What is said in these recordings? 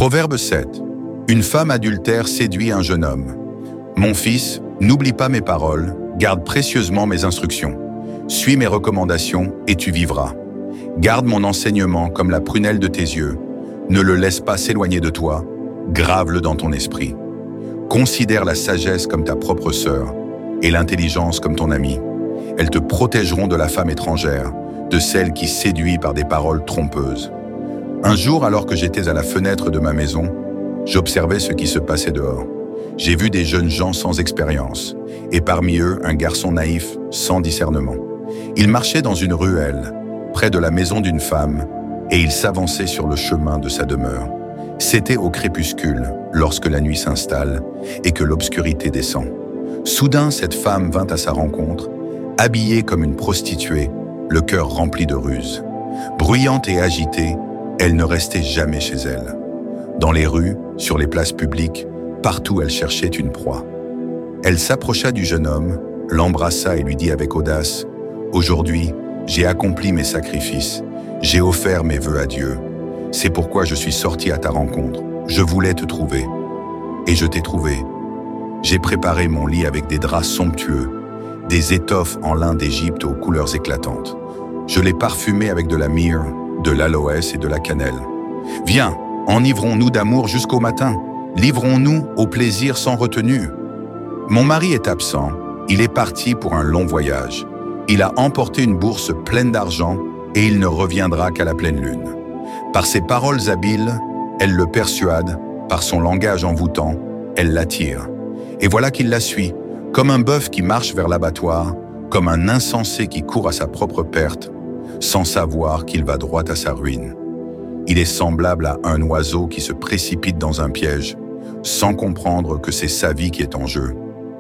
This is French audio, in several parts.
Proverbe 7. Une femme adultère séduit un jeune homme. Mon fils, n'oublie pas mes paroles, garde précieusement mes instructions. Suis mes recommandations et tu vivras. Garde mon enseignement comme la prunelle de tes yeux. Ne le laisse pas s'éloigner de toi. Grave-le dans ton esprit. Considère la sagesse comme ta propre sœur et l'intelligence comme ton amie. Elles te protégeront de la femme étrangère, de celle qui séduit par des paroles trompeuses. Un jour, alors que j'étais à la fenêtre de ma maison, j'observais ce qui se passait dehors. J'ai vu des jeunes gens sans expérience, et parmi eux, un garçon naïf, sans discernement. Il marchait dans une ruelle, près de la maison d'une femme, et il s'avançait sur le chemin de sa demeure. C'était au crépuscule, lorsque la nuit s'installe et que l'obscurité descend. Soudain, cette femme vint à sa rencontre, habillée comme une prostituée, le cœur rempli de ruse. Bruyante et agitée, elle ne restait jamais chez elle. Dans les rues, sur les places publiques, partout elle cherchait une proie. Elle s'approcha du jeune homme, l'embrassa et lui dit avec audace : « Aujourd'hui, j'ai accompli mes sacrifices, j'ai offert mes vœux à Dieu. C'est pourquoi je suis sorti à ta rencontre. Je voulais te trouver. Et je t'ai trouvé. J'ai préparé mon lit avec des draps somptueux, des étoffes en lin d'Égypte aux couleurs éclatantes. Je l'ai parfumé avec de la myrrhe, de l'aloès et de la cannelle. Viens, enivrons-nous d'amour jusqu'au matin. Livrons-nous au plaisir sans retenue. Mon mari est absent. Il est parti pour un long voyage. Il a emporté une bourse pleine d'argent et il ne reviendra qu'à la pleine lune. Par ses paroles habiles, elle le persuade, par son langage envoûtant, elle l'attire. Et voilà qu'il la suit, comme un bœuf qui marche vers l'abattoir, comme un insensé qui court à sa propre perte, sans savoir qu'il va droit à sa ruine. Il est semblable à un oiseau qui se précipite dans un piège, sans comprendre que c'est sa vie qui est en jeu.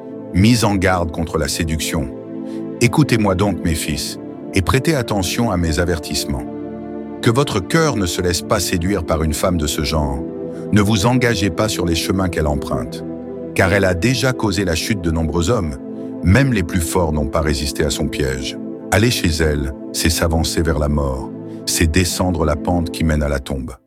Mis en garde contre la séduction. Écoutez-moi donc, mes fils, et prêtez attention à mes avertissements. Que votre cœur ne se laisse pas séduire par une femme de ce genre. Ne vous engagez pas sur les chemins qu'elle emprunte, car elle a déjà causé la chute de nombreux hommes. Même les plus forts n'ont pas résisté à son piège. Aller chez elle, c'est s'avancer vers la mort, c'est descendre la pente qui mène à la tombe.